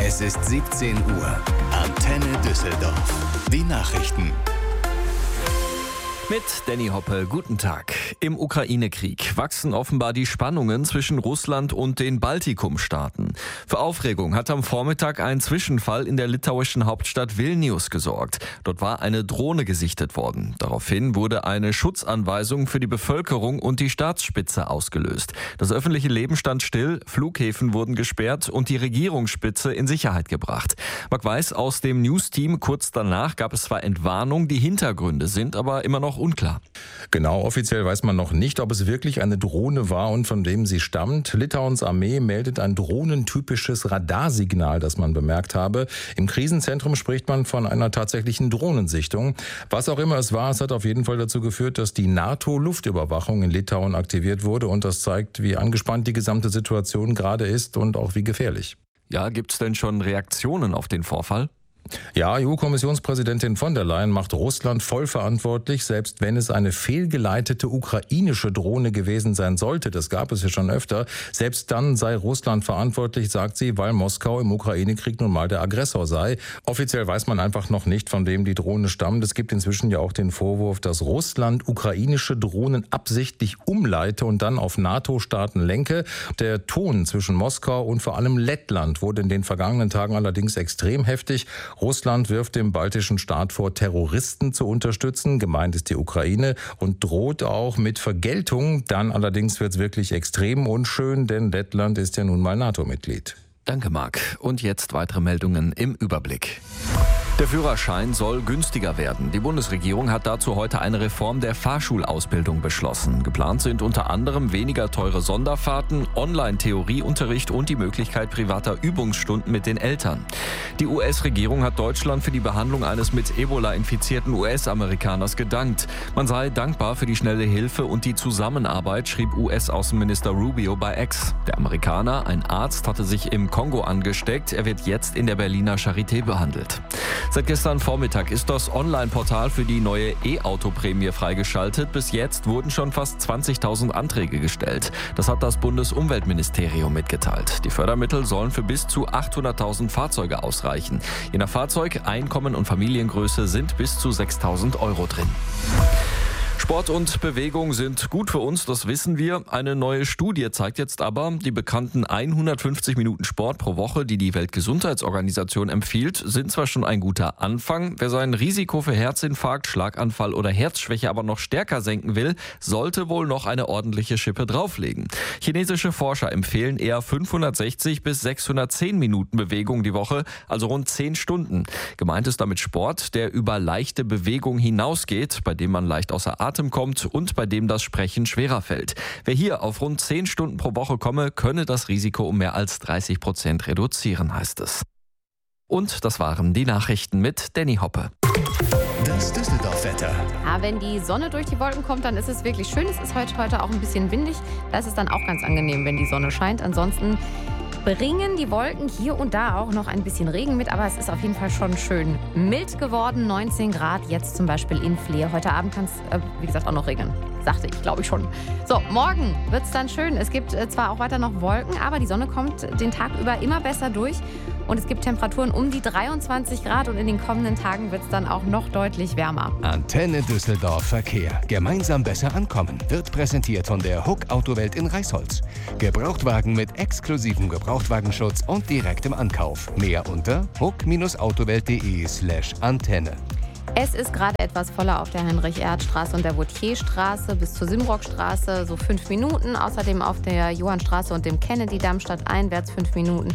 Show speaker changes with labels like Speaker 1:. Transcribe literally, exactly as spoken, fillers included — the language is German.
Speaker 1: Es ist siebzehn Uhr. Antenne Düsseldorf. Die Nachrichten.
Speaker 2: Mit Danny Hoppe, guten Tag. Im Ukraine-Krieg wachsen offenbar die Spannungen zwischen Russland und den Baltikum-Staaten. Für Aufregung hat am Vormittag ein Zwischenfall in der litauischen Hauptstadt Vilnius gesorgt. Dort war eine Drohne gesichtet worden. Daraufhin wurde eine Schutzanweisung für die Bevölkerung und die Staatsspitze ausgelöst. Das öffentliche Leben stand still, Flughäfen wurden gesperrt und die Regierungsspitze in Sicherheit gebracht. Marc Weiß aus dem News-Team, kurz danach gab es zwar Entwarnung, die Hintergründe sind aber immer noch unklar.
Speaker 3: Genau, offiziell weiß man noch nicht, ob es wirklich eine Drohne war und von wem sie stammt. Litauens Armee meldet ein drohnentypisches Radarsignal, das man bemerkt habe. Im Krisenzentrum spricht man von einer tatsächlichen Drohnensichtung. Was auch immer es war, es hat auf jeden Fall dazu geführt, dass die NATO-Luftüberwachung in Litauen aktiviert wurde. Und das zeigt, wie angespannt die gesamte Situation gerade ist und auch wie gefährlich.
Speaker 2: Ja, gibt es denn schon Reaktionen auf den Vorfall?
Speaker 3: Ja, E U-Kommissionspräsidentin von der Leyen macht Russland voll verantwortlich, selbst wenn es eine fehlgeleitete ukrainische Drohne gewesen sein sollte. Das gab es ja schon öfter. Selbst dann sei Russland verantwortlich, sagt sie, weil Moskau im Ukraine-Krieg nun mal der Aggressor sei. Offiziell weiß man einfach noch nicht, von wem die Drohne stammt. Es gibt inzwischen ja auch den Vorwurf, dass Russland ukrainische Drohnen absichtlich umleite und dann auf NATO-Staaten lenke. Der Ton zwischen Moskau und vor allem Lettland wurde in den vergangenen Tagen allerdings extrem heftig. Russland wirft dem baltischen Staat vor, Terroristen zu unterstützen. Gemeint ist die Ukraine und droht auch mit Vergeltung. Dann allerdings wird es wirklich extrem unschön, denn Lettland ist ja nun mal NATO-Mitglied.
Speaker 2: Danke, Marc. Und jetzt weitere Meldungen im Überblick. Der Führerschein soll günstiger werden. Die Bundesregierung hat dazu heute eine Reform der Fahrschulausbildung beschlossen. Geplant sind unter anderem weniger teure Sonderfahrten, Online-Theorieunterricht und die Möglichkeit privater Übungsstunden mit den Eltern. Die U S-Regierung hat Deutschland für die Behandlung eines mit Ebola infizierten U S-Amerikaners gedankt. Man sei dankbar für die schnelle Hilfe und die Zusammenarbeit, schrieb U S-Außenminister Rubio bei X. Der Amerikaner, ein Arzt, hatte sich im Kongo angesteckt. Er wird jetzt in der Berliner Charité behandelt. Seit gestern Vormittag ist das Online-Portal für die neue E-Auto-Prämie freigeschaltet. Bis jetzt wurden schon fast zwanzigtausend Anträge gestellt. Das hat das Bundesumweltministerium mitgeteilt. Die Fördermittel sollen für bis zu achthunderttausend Fahrzeuge ausreichen. Je nach Fahrzeug, Einkommen und Familiengröße sind bis zu sechstausend Euro drin. Sport und Bewegung sind gut für uns, das wissen wir. Eine neue Studie zeigt jetzt aber, die bekannten hundertfünfzig Minuten Sport pro Woche, die die Weltgesundheitsorganisation empfiehlt, sind zwar schon ein guter Anfang. Wer sein Risiko für Herzinfarkt, Schlaganfall oder Herzschwäche aber noch stärker senken will, sollte wohl noch eine ordentliche Schippe drauflegen. Chinesische Forscher empfehlen eher fünfhundertsechzig bis sechshundertzehn Minuten Bewegung die Woche, also rund zehn Stunden. Gemeint ist damit Sport, der über leichte Bewegung hinausgeht, bei dem man leicht außer Atem kommt und bei dem das Sprechen schwerer fällt. Wer hier auf rund zehn Stunden pro Woche komme, könne das Risiko um mehr als dreißig Prozent reduzieren, heißt es. Und das waren die Nachrichten mit Danny Hoppe.
Speaker 1: Das Düsseldorf-Wetter.
Speaker 4: Ja, wenn die Sonne durch die Wolken kommt, dann ist es wirklich schön. Es ist heute, heute auch ein bisschen windig. Da ist es dann auch ganz angenehm, wenn die Sonne scheint. Ansonsten bringen die Wolken hier und da auch noch ein bisschen Regen mit, aber es ist auf jeden Fall schon schön mild geworden. neunzehn Grad jetzt zum Beispiel in Fleer. Heute Abend kann es, äh, wie gesagt, auch noch regnen. Sagte ich, glaube ich schon. So, morgen wird es dann schön. Es gibt äh, zwar auch weiter noch Wolken, aber die Sonne kommt den Tag über immer besser durch. Und es gibt Temperaturen um die dreiundzwanzig Grad und in den kommenden Tagen wird es dann auch noch deutlich wärmer.
Speaker 1: Antenne Düsseldorf Verkehr. Gemeinsam besser ankommen. Wird präsentiert von der Huck Autowelt in Reisholz. Gebrauchtwagen mit exklusivem Gebrauchtwagenschutz und direktem Ankauf. Mehr unter huck-autowelt.de slash Antenne.
Speaker 4: Es ist gerade etwas voller auf der Heinrich-Erhardt-Straße und der Vauthier-Straße bis zur Simrock-Straße, so fünf Minuten. Außerdem auf der Johannstraße und dem Kennedy-Damm stadteinwärts fünf Minuten.